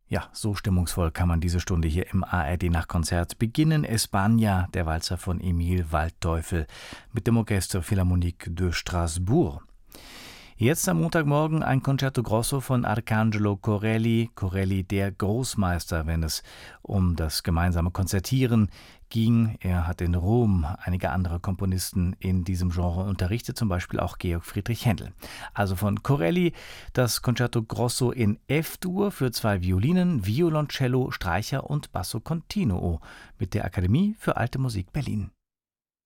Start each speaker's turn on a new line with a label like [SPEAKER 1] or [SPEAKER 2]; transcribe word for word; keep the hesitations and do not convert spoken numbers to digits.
[SPEAKER 1] Ja, so stimmungsvoll kann man diese Stunde hier im A R D-Nachtkonzert beginnen. España, der Walzer von Emil Waldteufel mit dem Orchestre Philharmonique de Strasbourg. Jetzt am Montagmorgen ein Concerto Grosso von Arcangelo Corelli. Corelli, der Großmeister, wenn es um das gemeinsame Konzertieren ging. Er hat in Rom einige andere Komponisten in diesem Genre unterrichtet, zum Beispiel auch Georg Friedrich Händel. Also von Corelli das Concerto Grosso in F-Dur für zwei Violinen, Violoncello, Streicher und Basso Continuo mit der Akademie für Alte Musik Berlin.